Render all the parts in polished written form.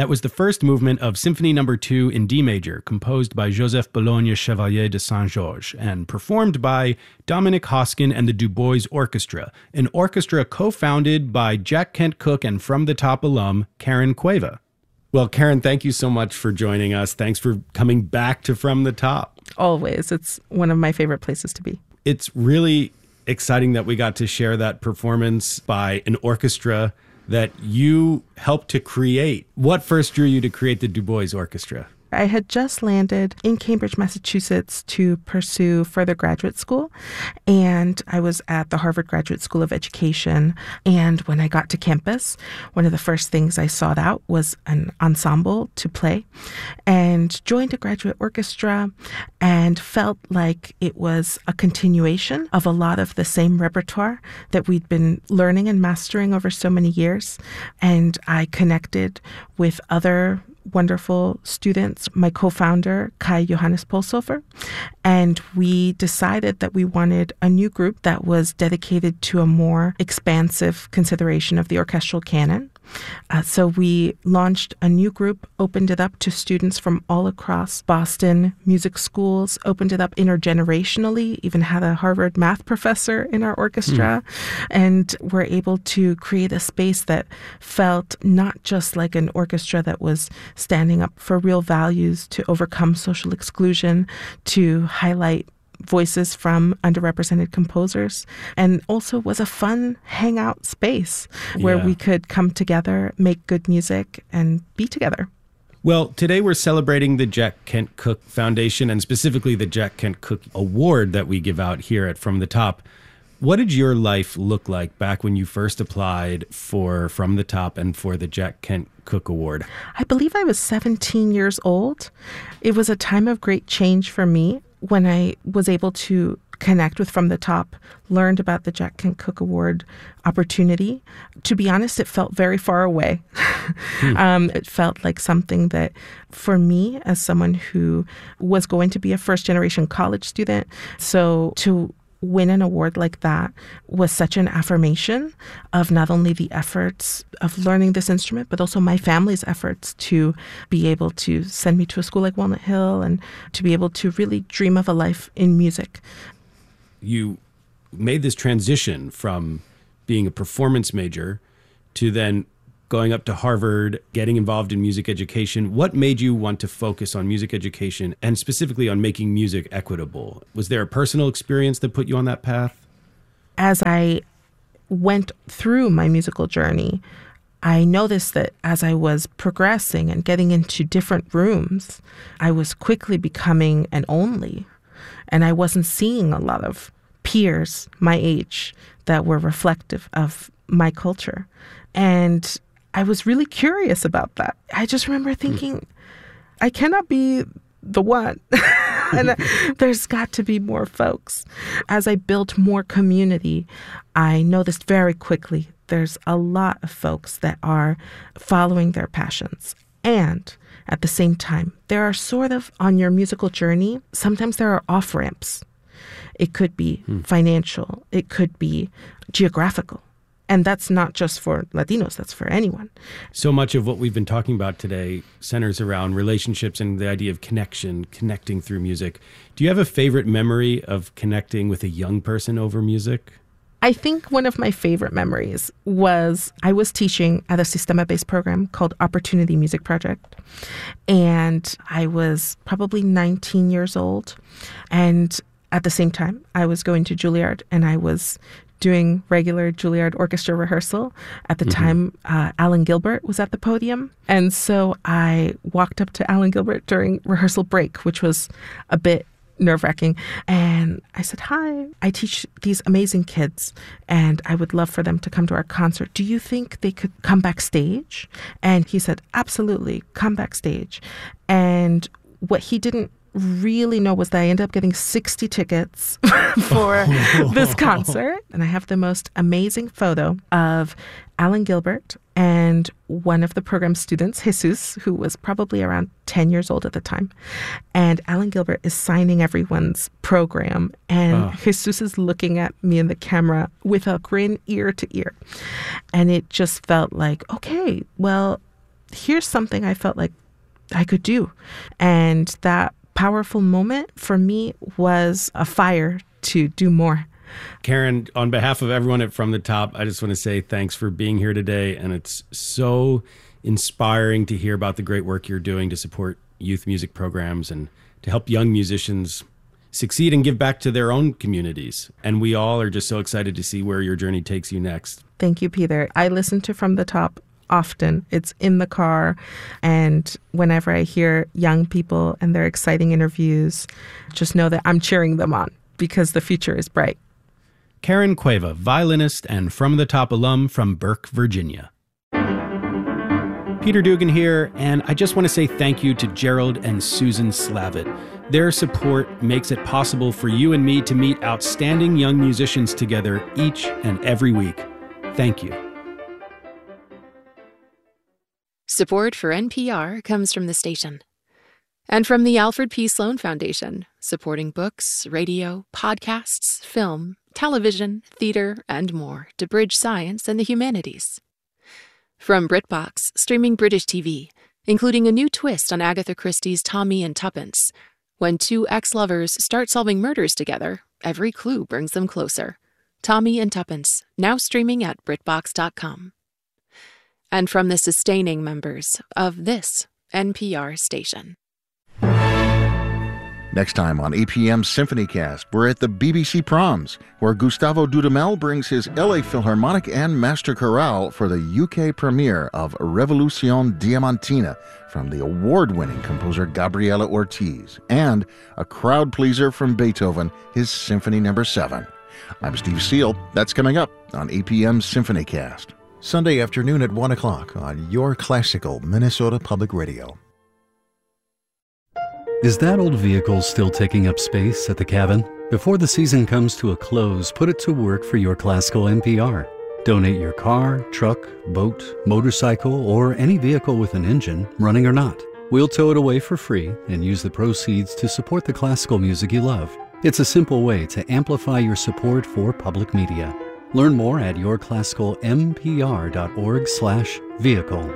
That was the first movement of Symphony No. 2 in D major, composed by Joseph Bologne Chevalier de Saint-Georges and performed by Dominic Hoskin and the Du Bois Orchestra, an orchestra co-founded by Jack Kent Cooke and From the Top alum Karen Cueva. Well, Karen, thank you so much for joining us. Thanks for coming back to From the Top. Always. It's one of my favorite places to be. It's really exciting that we got to share that performance by an orchestra that you helped to create. What first drew you to create the Du Bois Orchestra? I had just landed in Cambridge, Massachusetts to pursue further graduate school. And I was at the Harvard Graduate School of Education. And when I got to campus, one of the first things I sought out was an ensemble to play, and joined a graduate orchestra and felt like it was a continuation of a lot of the same repertoire that we'd been learning and mastering over so many years. And I connected with other wonderful students, my co-founder, Kai Johannes Polshofer, and we decided that we wanted a new group that was dedicated to a more expansive consideration of the orchestral canon. So we launched a new group, opened it up to students from all across Boston music schools, opened it up intergenerationally, even had a Harvard math professor in our orchestra, and were able to create a space that felt not just like an orchestra that was standing up for real values to overcome social exclusion, to highlight voices from underrepresented composers, and also was a fun hangout space where we could come together, make good music, and be together. Well, today we're celebrating the Jack Kent Cooke Foundation, and specifically the Jack Kent Cooke Award that we give out here at From the Top. What did your life look like back when you first applied for From the Top and for the Jack Kent Cooke Award? I believe I was 17 years old. It was a time of great change for me when I was able to connect with From the Top, learned about the Jack Kent Cooke Award opportunity. To be honest, it felt very far away. It felt like something that, for me, as someone who was going to be a first-generation college student, so to win an award like that was such an affirmation of not only the efforts of learning this instrument, but also my family's efforts to be able to send me to a school like Walnut Hill and to be able to really dream of a life in music. You made this transition from being a performance major to then going up to Harvard, getting involved in music education. What made you want to focus on music education and specifically on making music equitable? Was there a personal experience that put you on that path? As I went through my musical journey, I noticed that as I was progressing and getting into different rooms, I was quickly becoming an only. And I wasn't seeing a lot of peers my age that were reflective of my culture. And I was really curious about that. I just remember thinking, I cannot be the one. And there's got to be more folks. As I built more community, I noticed very quickly there's a lot of folks that are following their passions. And at the same time, there are sort of, on your musical journey, sometimes there are off-ramps. It could be financial. It could be geographical. And that's not just for Latinos, that's for anyone. So much of what we've been talking about today centers around relationships and the idea of connection, connecting through music. Do you have a favorite memory of connecting with a young person over music? I think one of my favorite memories was I was teaching at a Sistema-based program called Opportunity Music Project. And I was probably 19 years old. And at the same time, I was going to Juilliard and I was doing regular Juilliard orchestra rehearsal. At the time, Alan Gilbert was at the podium. And so I walked up to Alan Gilbert during rehearsal break, which was a bit nerve-wracking. And I said, hi, I teach these amazing kids and I would love for them to come to our concert. Do you think they could come backstage? And he said, absolutely, come backstage. And what he didn't really know was that I ended up getting 60 tickets for this concert. And I have the most amazing photo of Alan Gilbert and one of the program students, Jesus, who was probably around 10 years old at the time. And Alan Gilbert is signing everyone's program. And Jesus is looking at me in the camera with a grin ear to ear. And it just felt like, okay, well, here's something I felt like I could do. And that powerful moment for me was a fire to do more. Karen, on behalf of everyone at From the Top, I just want to say thanks for being here today. And it's so inspiring to hear about the great work you're doing to support youth music programs and to help young musicians succeed and give back to their own communities. And we all are just so excited to see where your journey takes you next. Thank you, Peter. I listen to From the Top often. It's in the car. And whenever I hear young people and their exciting interviews, just know that I'm cheering them on because the future is bright. Karen Cueva, violinist and From the Top alum from Burke, Virginia. Peter Dugan here, and I just want to say thank you to Gerald and Susan Slavitt. Their support makes it possible for you and me to meet outstanding young musicians together each and every week. Thank you. Support for NPR comes from the station and from the Alfred P. Sloan Foundation, supporting books, radio, podcasts, film, television, theater, and more to bridge science and the humanities. From BritBox, streaming British TV, including a new twist on Agatha Christie's Tommy and Tuppence. When two ex-lovers start solving murders together, every clue brings them closer. Tommy and Tuppence, now streaming at BritBox.com. And from the sustaining members of this NPR station. Next time on APM SymphonyCast, we're at the BBC Proms, where Gustavo Dudamel brings his LA Philharmonic and Master Chorale for the UK premiere of Revolution Diamantina from the award-winning composer Gabriela Ortiz, and a crowd pleaser from Beethoven, his Symphony No. 7. I'm Steve Seal. That's coming up on APM SymphonyCast. Sunday afternoon at 1 o'clock on your classical Minnesota Public Radio. Is that old vehicle still taking up space at the cabin? Before the season comes to a close, put it to work for your classical NPR. Donate your car, truck, boat, motorcycle, or any vehicle with an engine, running or not. We'll tow it away for free and use the proceeds to support the classical music you love. It's a simple way to amplify your support for public media. Learn more at yourclassicalmpr.org/vehicle.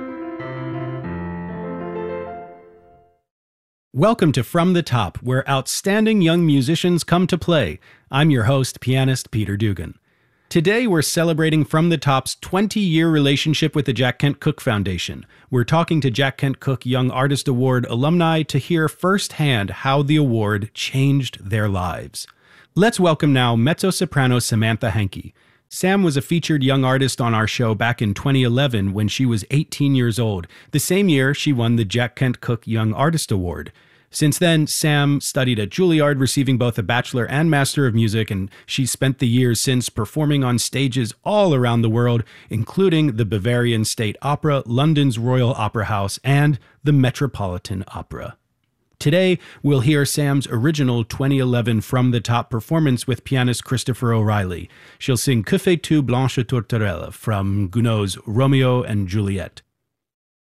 Welcome to From the Top, where outstanding young musicians come to play. I'm your host, pianist Peter Dugan. Today, we're celebrating From the Top's 20-year relationship with the Jack Kent Cooke Foundation. We're talking to Jack Kent Cooke Young Artist Award alumni to hear firsthand how the award changed their lives. Let's welcome now mezzo-soprano Samantha Henke. Sam was a featured young artist on our show back in 2011 when she was 18 years old. The same year, she won the Jack Kent Cooke Young Artist Award. Since then, Sam studied at Juilliard, receiving both a Bachelor and Master of Music, and she's spent the years since performing on stages all around the world, including the Bavarian State Opera, London's Royal Opera House, and the Metropolitan Opera. Today, we'll hear Sam's original 2011 From the Top performance with pianist Christopher O'Reilly. She'll sing Que fais-tu, Blanche Tourterelle from Gounod's Romeo and Juliet.